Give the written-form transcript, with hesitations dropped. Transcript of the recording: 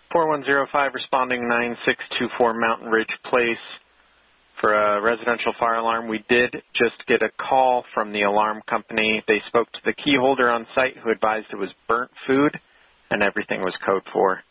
4105 responding 9624 Mountain Ridge Place for a residential fire alarm. We did just get a call from the alarm company. They spoke to the key holder on site who advised it was burnt food and everything was code 4.